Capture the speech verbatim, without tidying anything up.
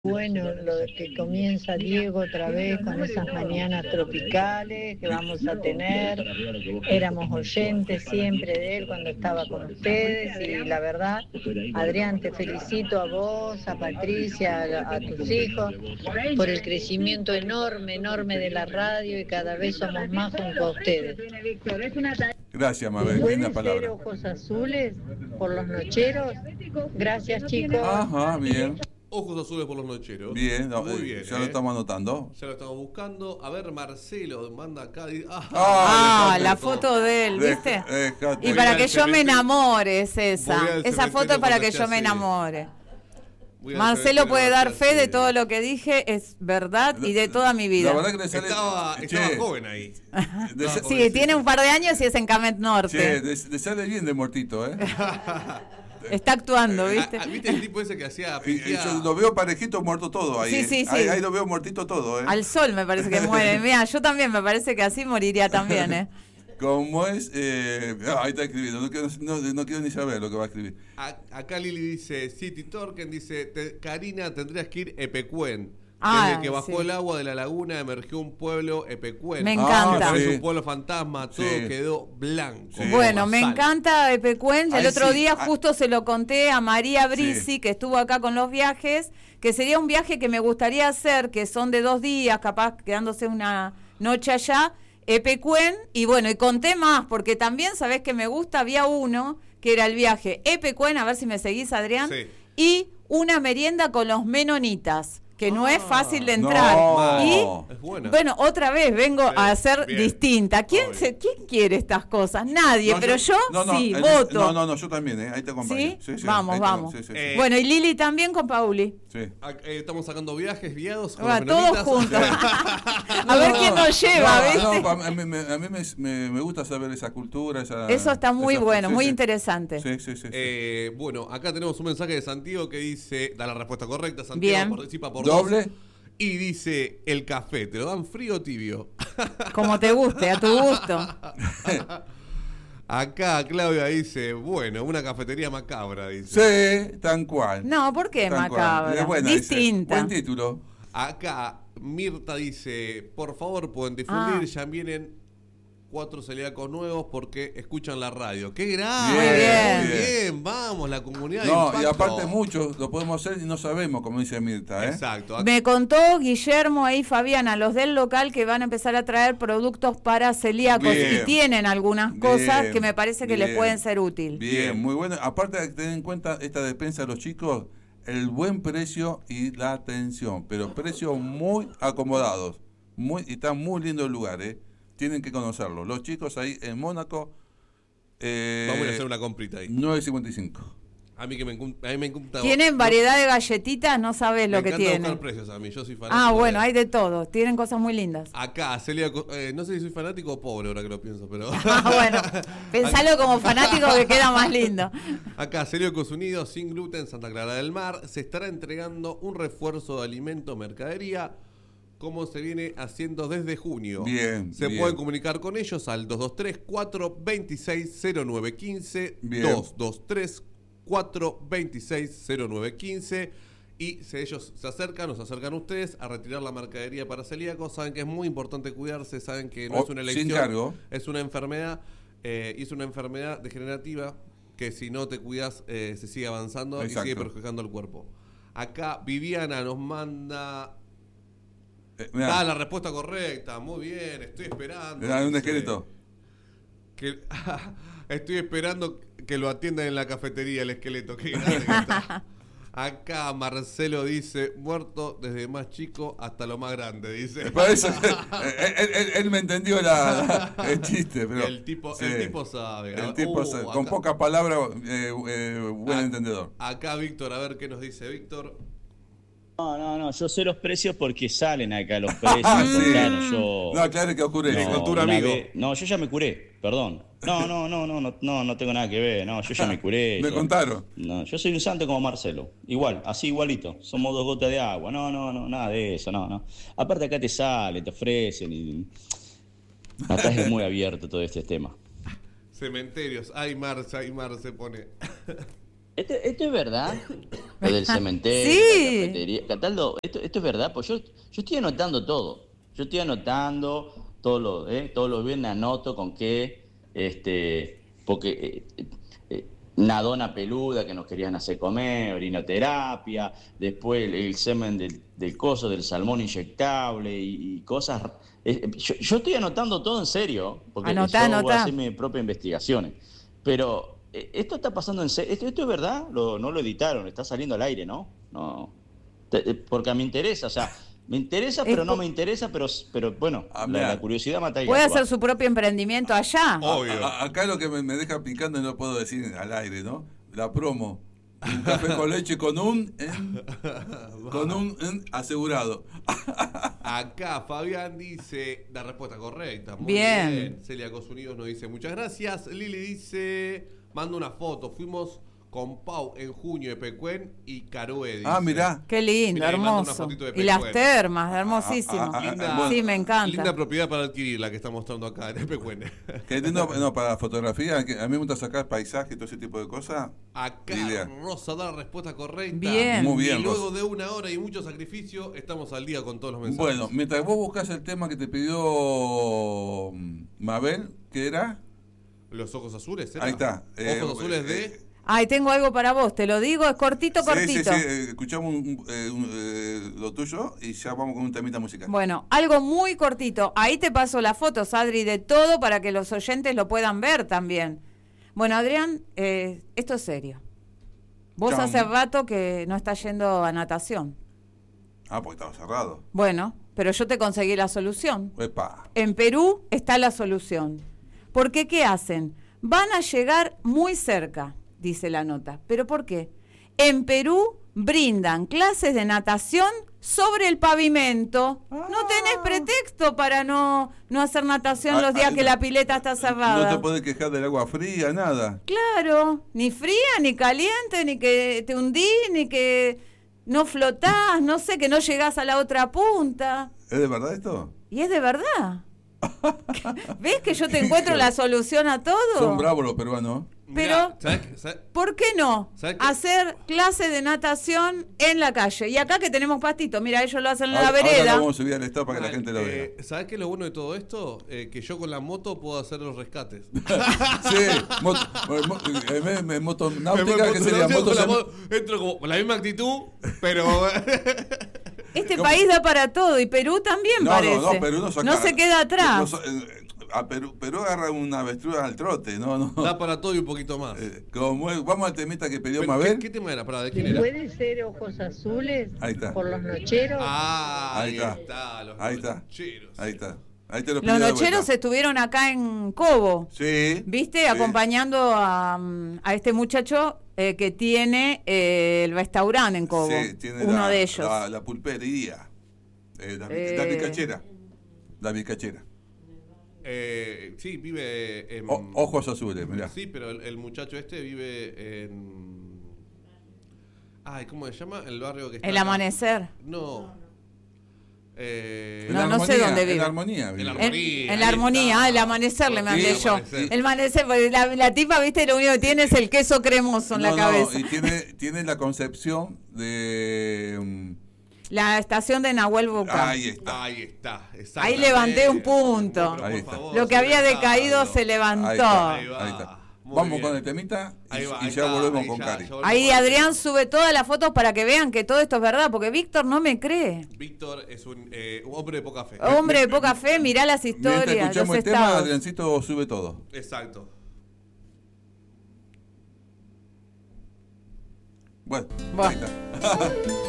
Bueno, lo de que comienza Diego otra vez con esas mañanas tropicales que vamos a tener. Éramos oyentes siempre de él cuando estaba con ustedes y la verdad, Adrián, te felicito a vos, a Patricia, a, a tus hijos por el crecimiento enorme, enorme de la radio y cada vez somos más junto a ustedes. Gracias, Mabel, linda palabra. ¿Pueden ser ojos azules por los nocheros? Gracias, chicos. Ajá, bien. Ojos azules por los nocheros. Bien, no, muy eh, bien. Ya eh. lo estamos anotando. Ya lo estamos buscando. A ver, Marcelo manda acá. Ah, ah la foto de él, ¿viste? De, de, y para que yo me enamore es esa. Esa foto para que yo me enamore. Marcelo puede dar fe de todo lo que dije, es verdad y de toda mi vida. La verdad que le sale... Estaba, estaba joven ahí. De, estaba sí, tiene un par de años y es en Camet Norte. Che, le, le sale bien de muertito, ¿eh? Está actuando, ¿viste? Ah, ¿viste el tipo ese que hacía? Yo lo veo parejito, muerto todo ahí. Sí, sí, eh. sí. Ahí, ahí lo veo muertito todo, ¿eh? Al sol me parece que muere. Mira, yo también me parece que así moriría también, ¿eh? Como es, eh, ah, ahí está escribiendo, no quiero, no, no quiero ni saber lo que va a escribir. A, acá Lili dice, City Torken dice, te, Karina, tendrías que ir Epecuén. Ah, Desde que bajó sí. el agua de la laguna emergió un pueblo Epecuén. Me encanta. Ah, sí. Es un pueblo fantasma, todo Sí. quedó blanco. Sí. Bueno, me Sal. encanta Epecuén. El Ahí otro sí. día Ah. justo se lo conté a María Brisi, Sí. que estuvo acá con los viajes, que sería un viaje que me gustaría hacer, que son de dos días, capaz quedándose una noche allá, Epecuén, y bueno, y conté más, porque también, ¿sabés que me gusta? Había uno, que era el viaje Epecuén, a ver si me seguís, Adrián, Sí. y una merienda con los menonitas, que no Ah, es fácil de entrar. no. Y Es buena. bueno, otra vez vengo Sí, a ser bien. distinta. ¿Quién, Obvio. se, ¿Quién quiere estas cosas? Nadie, No, pero yo, no, no, sí, el- voto. No, no, no, yo también, ¿eh? Ahí te acompaño. ¿Sí? Vamos, ahí te- vamos. sí, sí, sí. Eh, Bueno, y Lili también con Pauli. Sí. Ah, eh, estamos sacando viajes guiados con Va, los todos menonitas. juntos. a ver No, quién nos lleva, no, ¿viste? no, a mí, me, a mí me, me, me gusta saber esa cultura, esa... Eso está muy esa- bueno, sí, muy sí. interesante. Sí, sí, sí. sí. Eh, bueno, acá tenemos un mensaje de Santiago que dice, da la respuesta correcta, Santiago Bien. participa por ¿Doble? dos. Y dice, el café, ¿te lo dan frío o tibio? Como te guste, a tu gusto. Acá Claudia dice, bueno, una cafetería macabra, dice. Sí, tan cual. No, ¿por qué Tan cual. macabra? Es buena, dice. Distinta. Buen título. Acá Mirta dice, por favor, pueden difundir, Ah. ya vienen cuatro celíacos nuevos porque escuchan la radio. ¡Qué grande! Muy bien. Muy bien, vamos, la comunidad de No, y impacto. aparte muchos lo podemos hacer y no sabemos, como dice Mirta, ¿eh? Exacto. Acá- Me contó Guillermo ahí, Fabiana, los del local, que van a empezar a traer productos para celíacos Bien. y tienen algunas Bien, cosas que me parece que les bien. pueden ser útil. Bien, Bien. muy bueno. Aparte de tener en cuenta esta despensa de los chicos, el buen precio y la atención, pero precios muy acomodados. Muy, y está muy lindo el lugar, ¿eh? Tienen que conocerlo. Los chicos ahí en Mónaco. Eh, Vamos a hacer una comprita ahí. nueve cincuenta y cinco. A mí que me encun- a mí me encanta. Tienen variedad de galletitas, no sabes me lo que encanta buscar tienen. precios a mí, yo soy fanático. Ah, bueno, de- hay de todo. Tienen cosas muy lindas. Acá, celíaco, eh, no sé si soy fanático o pobre ahora que lo pienso, pero. Ah, bueno, pensalo como fanático que queda más lindo. Acá, Celíacos Unidos, sin gluten, Santa Clara del Mar, se estará entregando un refuerzo de alimento mercadería, como se viene haciendo desde junio. Bien, Se bien. pueden comunicar con ellos al dos dos tres, cuatro dos seis, cero nueve uno cinco, Bien. dos dos tres, cuatro dos seis, cero nueve uno cinco, y si ellos se acercan, nos acercan ustedes a retirar la mercadería para celíacos. Saben que es muy importante cuidarse, saben que no O- es una sin elección, cargo. es una enfermedad, eh, y es una enfermedad degenerativa que si no te cuidas eh, se sigue avanzando Exacto. y sigue perjudicando el cuerpo. Acá Viviana nos manda... Eh, mirá, Da la respuesta correcta, muy bien, estoy esperando. mirá, un dice. esqueleto. Que, estoy esperando que lo atiendan en la cafetería el esqueleto. Qué grande que está. Acá Marcelo dice, muerto desde más chico hasta lo más grande, dice. Por eso, eh, él, él- él me entendió la, la- el chiste, pero... el, tipo, sí. el tipo sabe. El tipo Uh, sabe. acá- Con pocas palabras, eh, eh, buen a- entendedor. Acá Víctor, a ver qué nos dice Víctor. No, no, no, yo sé los precios porque salen acá los precios. Ah, sí. Claro, yo. No, claro que ocurre No, eso. con tu una amigo. vez- no, yo ya me curé, perdón. No, no, no, no, no, no, no tengo nada que ver. No, yo ya me curé. Me yo- contaron. No, yo soy un santo como Marcelo. Igual, así igualito. Somos dos gotas de agua. No, no, no, nada de eso, no, no. Aparte acá te sale, te ofrecen y. Acá es muy abierto todo este tema. Cementerios. Ay, Marce, ay, Marce pone. Esto, esto es verdad, lo del cementerio, Sí. la cafetería. Cataldo, esto, esto es verdad, pues yo, yo estoy anotando todo. Yo estoy anotando todo lo, eh, todos los viernes anoto con qué, este, porque eh, eh, una dona peluda que nos querían hacer comer, orinoterapia, después el, el semen del, del coso, del salmón inyectable y, y cosas. Eh, yo, yo estoy anotando todo en serio, porque Anotá, yo voy anotá. a hacer mis propias investigaciones. Pero eh, esto está pasando en serio, esto, esto es verdad, lo, no lo editaron, está saliendo al aire, ¿no? No, Te- eh, porque me interesa, o sea, me interesa, pero Es no po- me interesa, pero, pero bueno, Ah, la, mirá. la curiosidad mata el Puede gato. hacer su propio emprendimiento allá. Obvio. A- a- acá lo que me, me deja picando y no puedo decir al aire, ¿no? La promo. Un café con leche con un en- con un en asegurado. Acá Fabián dice la respuesta correcta. Muy Bien. bien. Celia Cosunidos nos dice muchas gracias. Lili dice, manda una foto. Fuimos con Pau en junio de Pecuén y Carué. Dice. Ah, mirá. Qué lindo, Mirá, ahí manda una hermoso. fotito de Y las Pecuén. termas, hermosísimo. Ah, ah, ah, Linda- bueno. Sí, me encanta. Linda propiedad para adquirir la que está mostrando acá en el Pecuén. Que no, no, para fotografía, que a mí me gusta sacar paisaje y todo ese tipo de cosas. Acá Lilia. Rosa da la respuesta correcta. Bien. Muy bien, Y luego Rosa. de una hora y mucho sacrificio, estamos al día con todos los mensajes. Bueno, mientras vos buscas el tema que te pidió mm, Mabel, ¿qué era? Los ojos azules, ¿era? Ahí está. Ojos Eh, azules de... eh, Ay, tengo algo para vos, te lo digo, es cortito, Sí, cortito. sí, sí, eh, escuchamos un- un- eh, un, eh, lo tuyo y ya vamos con un temita musical. Bueno, algo muy cortito. Ahí te paso las fotos, Adri, de todo para que los oyentes lo puedan ver también. Bueno, Adrián, eh, esto es serio. Vos Chau. hace rato que no estás yendo a natación. Ah, porque estaba cerrado. Bueno, pero yo te conseguí la solución. Epa. En Perú está la solución. Porque ¿qué hacen? Van a llegar muy cerca, dice la nota. ¿Pero por qué? En Perú brindan clases de natación sobre el pavimento. No tenés pretexto para no, no hacer natación Ah, los días ah, que no- la pileta está No cerrada. te puedes quejar del agua fría, nada. Claro, ni fría, ni caliente, ni que te hundís, ni que no flotás, no sé, que no llegás a la otra punta. ¿Es de verdad esto? Y es de verdad. ¿Ves que yo te encuentro la solución a todo? Son bravos los peruanos. Pero- Mirá, ¿sabés qué? ¿sabés? ¿Por qué no? ¿Sabes qué? Hacer clase de natación en la calle. Y acá que tenemos pastito, mira, ellos lo hacen en Ahora, la ahora vereda. lo vamos a subir al estado para que la gente lo vea. Eh, ¿Sabes qué es lo bueno de todo esto? Eh, que yo con la moto puedo hacer los rescates. Sí, moto, mo- en vez de moto náutica, Me- que me- sería me- moto con la semi- moto, entro como con la misma actitud, pero Este ¿Cómo? país da para todo y Perú también No, parece. no, no, Perú no saca. No se queda atrás. no so- eh, a Perú, Perú agarra una avestruz al trote, no, no. da para todo y un poquito más. Eh, como es- vamos al temita que pidió Pero, Mabel. ¿qué, ¿Qué tema era? Pará, ¿de quién era? ¿Puede ser ojos azules Ahí está. por los nocheros? Ah, Ahí ahí está. está. Los Ahí está. nocheros. Ahí está. Ahí te lo Los pidió de nocheros vuelta. estuvieron acá en Cobo. Sí. ¿Viste? sí. Acompañando a, mm, a este muchacho eh, que tiene eh, el restaurante en Cobo. Sí, tiene Uno la, de ellos. La, la pulpería. Eh, la, Eh. la bizcachera. La bizcachera. Eh, sí, vive en... O- ojos azules, mirá. Sí, pero el, el muchacho este vive en... Ay, ¿cómo se llama? El barrio que está El acá. amanecer. No. Eh, En No, la no sé armonía, dónde En vive. la armonía. En vive. la En, Armonía, en la ahí armonía, está. ah, el amanecer le Sí, mandé el yo. amanecer. El amanecer, porque la, la tipa, viste, lo único que tiene es el queso cremoso en No, la no, cabeza. y tiene, tiene la concepción de... mm, La estación de Nahuel Bucá. ahí está. Ahí está, Ahí exactamente. levanté un punto. Pero, Ahí por está. favor, Lo que había señor decaído Carlos. se levantó. Ahí está. Ahí va. Ahí está. Muy Vamos bien. con el temita y, Ahí va, y ahí ya está, volvemos ahí con ya, Cari. ya volvemos. Ahí Adrián sube todas las fotos para que vean que todo esto es verdad, porque Víctor no me cree. Víctor es un eh, un hombre de poca fe. Hombre de poca fe, mirá las Mientras historias, escuchamos los el tema, estados. Adriancito sube todo. Exacto. Bueno, Bueno. ahí está.